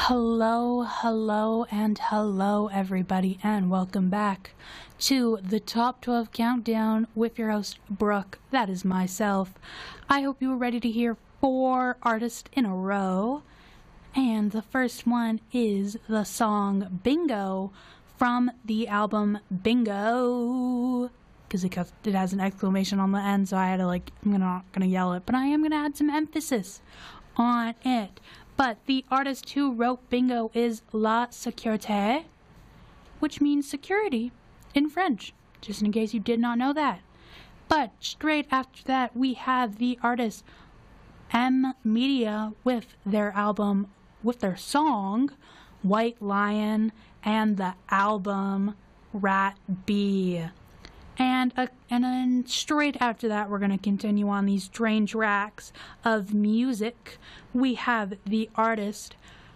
Hello, everybody, and welcome back to the Top 12 Countdown with your host, Brooke. That is myself. I hope you are ready to hear 4 artists in a row. And the first one is the song Bingo from the album Bingo. Because it has an exclamation on the end, so I had to, I'm not going to yell it, but I am going to add some emphasis on it. But the artist who wrote Bingo is La Sécurité, which means security in French, just in case you did not know that. But straight after that, we have the artist M Media with their song White Lion, and the album Rat B. And then straight after that, we're going to continue on these strange tracks of music. We have the artist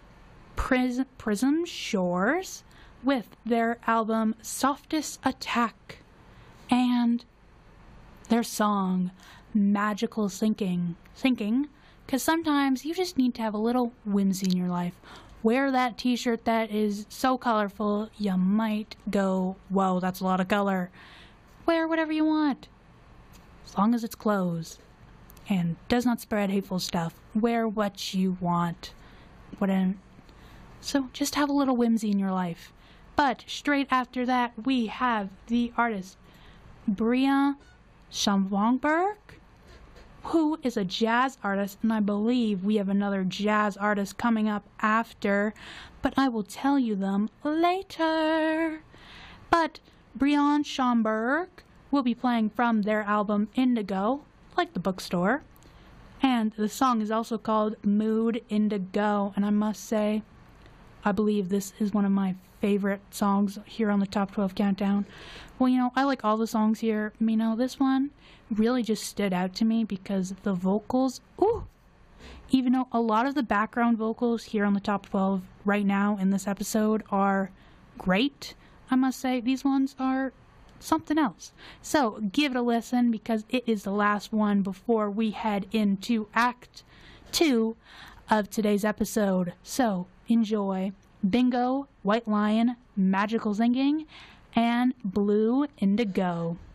Prism Shores with their album Softest Attack and their song Magical Sinking. Because sometimes you just need to have a little whimsy in your life. Wear that t-shirt that is so colorful, you might go, whoa, that's a lot of color. Wear whatever you want, as long as it's clothes and does not spread hateful stuff. Wear what you want. So just have a little whimsy in your life. But straight after that, we have the artist Brian Schomburg, who is a jazz artist, and I believe we have another jazz artist coming up after, but I will tell you them later. But Brian Schomburg will be playing from their album Indigo, like the bookstore. And the song is also called Mood Indigo. And I must say, I believe this is one of my favorite songs here on the Top 12 Countdown. Well, I like all the songs here. This one really just stood out to me because the vocals, even though a lot of the background vocals here on the Top 12 right now in this episode are great, I must say, these ones are something else. So give it a listen because it is the last one before we head into Act 2 of today's episode. So enjoy Bingo, White Lion, Magical Sinking, and Blue Indigo.